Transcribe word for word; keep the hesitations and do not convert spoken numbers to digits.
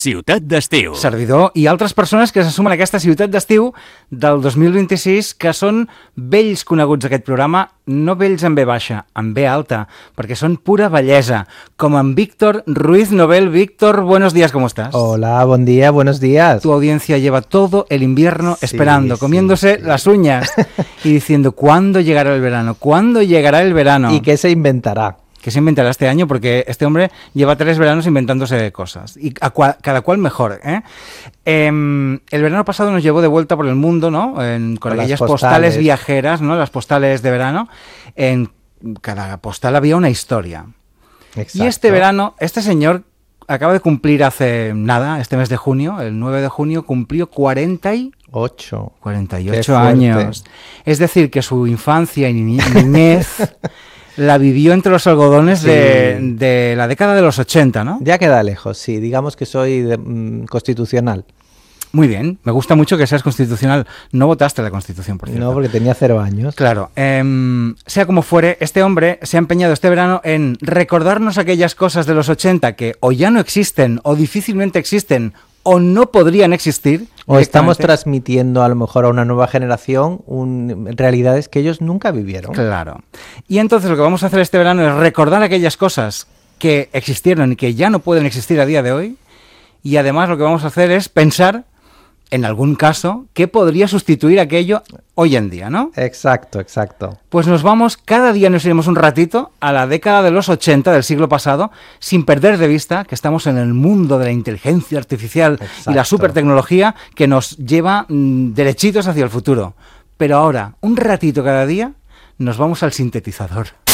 Ciutat d'estiu. Servidor i altres persones que se sumen a aquesta ciutat d'estiu del dos mil vint-i-sis, que són vells coneguts d'aquest programa, no vells en B baixa, en B alta, perquè són pura bellesa, com en Víctor Ruiz Novel. Víctor, buenos días, ¿cómo estás? Hola, buen día, buenos días. Tu audiencia lleva todo el invierno sí, esperando, sí, comiéndose sí. las uñas y diciendo, ¿cuándo llegará el verano? ¿Cuándo llegará el verano? ¿Y qué se inventará? ¿Qué se inventará este año? Porque este hombre lleva tres veranos inventándose cosas, y a cua- cada cual mejor, ¿eh? Eh, el verano pasado nos llevó de vuelta por el mundo, ¿no? En, con, con aquellas postales. postales viajeras, ¿no? Las postales de verano. En cada postal había una historia. Exacto. Y este verano, este señor acaba de cumplir hace nada, este mes de junio, el nueve de junio, cumplió cuarenta y ocho. cuarenta y ocho años. Es decir, que su infancia y ni- niñez... la vivió entre los algodones sí. de, de la década de los ochenta, ¿no? Ya queda lejos, sí. Digamos que soy de, mm, constitucional. Muy bien. Me gusta mucho que seas constitucional. No votaste la Constitución, por cierto. No, porque tenía cero años. Claro. Eh, sea como fuere, este hombre se ha empeñado este verano en recordarnos aquellas cosas de los ochenta que o ya no existen, o difícilmente existen, o no podrían existir. O estamos transmitiendo a lo mejor a una nueva generación un, realidades que ellos nunca vivieron. Claro. Y entonces lo que vamos a hacer este verano es recordar aquellas cosas que existieron y que ya no pueden existir a día de hoy. Y además lo que vamos a hacer es pensar, en algún caso, qué podría sustituir aquello hoy en día, ¿no? Exacto, exacto. Pues nos vamos, cada día nos iremos un ratito a la década de los ochenta del siglo pasado, sin perder de vista que estamos en el mundo de la inteligencia artificial exacto. y la supertecnología que nos lleva mmm, derechitos hacia el futuro. Pero ahora, un ratito cada día, nos vamos al sintetizador.